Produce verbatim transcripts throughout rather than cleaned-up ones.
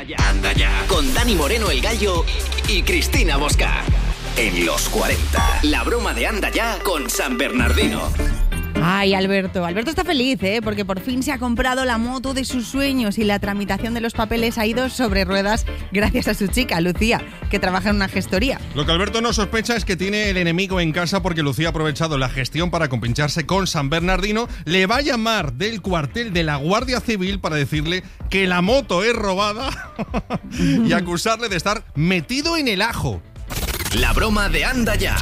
ya, anda ya. Con Dani Moreno el Gallo y Cristina Bosca. En los cuarenta. La broma de Anda Ya con San Bernardino. Ay, Alberto. Alberto está feliz, ¿eh? Porque por fin se ha comprado la moto de sus sueños y la tramitación de los papeles ha ido sobre ruedas gracias a su chica, Lucía, que trabaja en una gestoría. Lo que Alberto no sospecha es que tiene el enemigo en casa porque Lucía ha aprovechado la gestión para compincharse con San Bernardino. Le va a llamar del cuartel de la Guardia Civil para decirle que la moto es robada y acusarle de estar metido en el ajo. La broma de Anda Ya.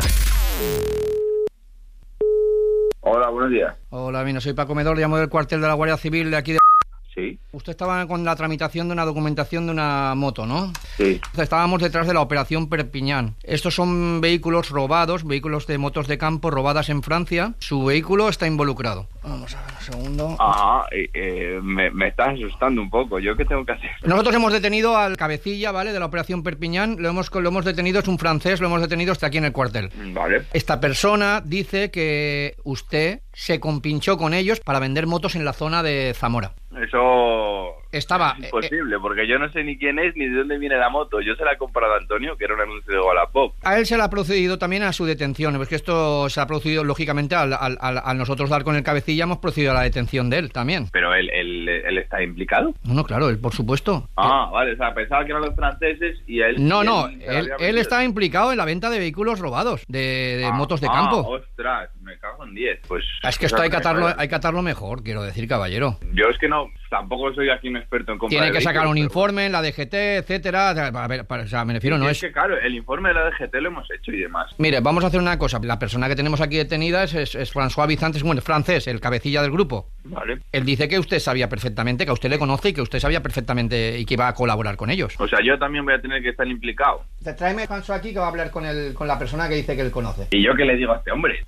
Hola, buenos días. Hola, mira, soy Paco Medor, llamo del cuartel de la Guardia Civil de aquí de... Sí. Usted estaba con la tramitación de una documentación de una moto, ¿no? Sí. Estábamos detrás de la operación Perpiñán. Estos son vehículos robados, vehículos de motos de campo robadas en Francia. Su vehículo está involucrado. Vamos a ver un segundo. Ajá, eh, eh, me, me estás asustando un poco. ¿Yo qué tengo que hacer? Nosotros hemos detenido al cabecilla, ¿vale?, de la operación Perpiñán. Lo hemos, lo hemos detenido, es un francés, lo hemos detenido hasta aquí en el cuartel. Vale. Esta persona dice que usted se compinchó con ellos para vender motos en la zona de Zamora. Eso... Estaba... Es imposible, eh, porque yo no sé ni quién es ni de dónde viene la moto. Yo se la he comprado a Antonio, que era un anuncio de Wallapop. A él se le ha procedido también a su detención, porque esto se ha procedido, lógicamente, al, al, al, al nosotros dar con el cabecilla, hemos procedido a la detención de él también. ¿Pero él, él, él está implicado? No, no, claro, él por supuesto. Ah, él... vale, o sea, pensaba que eran los franceses y él... No, y no, él, él, él está implicado en la venta de vehículos robados, de, de ah, motos de ah, campo. Ostras, me cago en diez. Pues, es que esto hay que atarlo, hay que atarlo mejor, quiero decir, caballero. Yo es que no, tampoco soy aquí un experto en compra Tiene de que sacar un pero... informe en la D G T, etcétera. A ver, o sea, me refiero, sí, no es... es... que claro, el informe de la D G T lo hemos hecho y demás. Mire, vamos a hacer una cosa. La persona que tenemos aquí detenida es, es, es François Bizantes, bueno, francés, el cabecilla del grupo. Vale. Él dice que usted sabía perfectamente, que a usted le conoce y que usted sabía perfectamente y que iba a colaborar con ellos. O sea, yo también voy a tener que estar implicado. Tráeme a François aquí que va a hablar con, el, con la persona que dice que él conoce. ¿Y yo qué le digo a este hombre?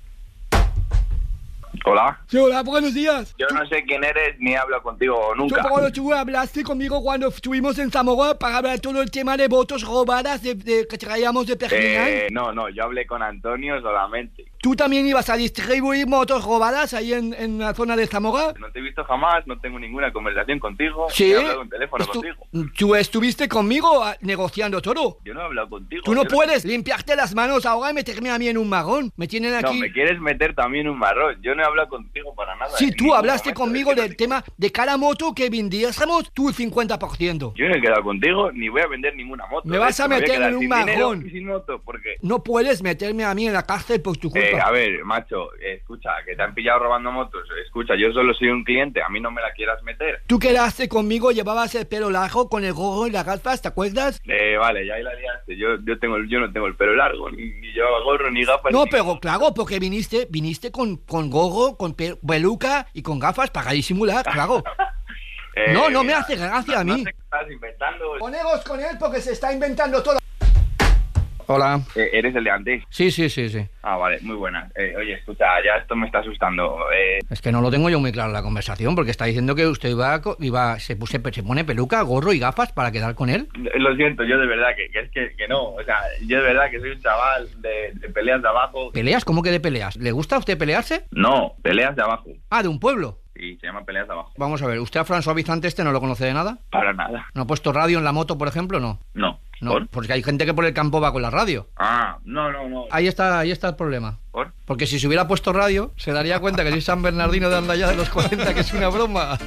Hola. Sí, hola, buenos días. Yo no sé quién eres ni hablo contigo nunca. Yo cuando tú hablaste conmigo cuando estuvimos en Zamora para hablar todo el tema de motos robadas de, de, que traíamos de Perpiñán. Eh, no, no, yo hablé con Antonio solamente. ¿Tú también ibas a distribuir motos robadas ahí en, en la zona de Zamora? No te he visto jamás, no tengo ninguna conversación contigo. ¿Sí? Ni he hablado en teléfono Estu- contigo. ¿Tú estuviste conmigo a, negociando todo? Yo no he hablado contigo. Tú no yo puedes no... limpiarte las manos ahora y meterme a mí en un marrón. Me tienen aquí... No, me quieres meter también un marrón. Yo no he hablado contigo para nada. Sí, tú hablaste momento, conmigo es que del no tema de cada moto que vendiésemos, tú el cincuenta por ciento. Yo no he quedado contigo ni voy a vender ninguna moto. Me vas a meter en un marrón. Sin, sin moto, porque... No puedes meterme a mí en la cárcel por tu culpa. Eh, a ver, macho, escucha, que te han pillado robando motos. Escucha, yo solo soy un cliente, a mí no me la quieras meter. Tú quedaste conmigo, llevabas el pelo largo con el gorro y las gafas, ¿te acuerdas? Eh, vale, ya ahí la liaste. Yo, yo, tengo, yo no tengo el pelo largo, ni, ni llevo gorro, ni gafas. No, ni... pero claro, porque viniste viniste con, con gorro, con peluca y con gafas para disimular, claro. eh, no, no me hace gracia no, a mí. No sé qué estás inventando. Ponemos con él porque se está inventando todo. Hola. Eh, ¿Eres el de antes? Sí, sí, sí, sí. Ah, vale, muy buena. Eh, oye, escucha, ya esto me está asustando. Eh... Es que no lo tengo yo muy claro en la conversación, porque está diciendo que usted iba, iba se, puse, se pone peluca, gorro y gafas para quedar con él. Lo siento, yo de verdad que, que es que, que no. O sea, yo de verdad que soy un chaval de, de peleas de abajo. ¿Peleas? ¿Cómo que de peleas? ¿Le gusta a usted pelearse? No, peleas de abajo. Ah, de un pueblo. Sí, se llama peleas de abajo. Vamos a ver, ¿usted a François Bizantes este no lo conoce de nada? Para nada. ¿No ha puesto radio en la moto, por ejemplo? No. No. No, ¿Por? porque hay gente que por el campo va con la radio. Ah, no, no, no. Ahí está, ahí está el problema. ¿Por? Porque si se hubiera puesto radio, se daría cuenta que soy San Bernardino de Anda Ya de los cuarenta, que es una broma.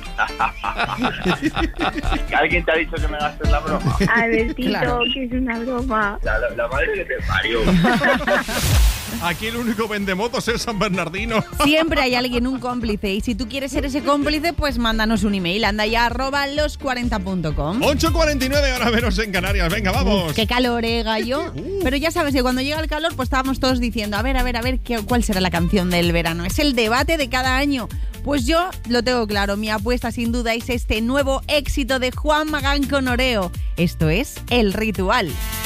¿Alguien te ha dicho que me gastes la broma? Albertito, claro. Que es una broma. La, la, la madre que te parió. Aquí el único vendemotos es San Bernardino. Siempre hay alguien, un cómplice. Y si tú quieres ser ese cómplice, pues mándanos un email. Anda ya arroba los cuarenta punto com. ocho cuarenta y nueve, ahora menos en Canarias. Venga, vamos. Uf, qué calor, eh, gallo. Uh. Pero ya sabes que cuando llega el calor, pues estábamos todos diciendo, a ver, a ver, a ver, ¿qué, ¿cuál será la canción del verano? Es el debate de cada año. Pues yo lo tengo claro. Mi apuesta, sin duda, es este nuevo éxito de Juan Magán con Oreo. Esto es El Ritual.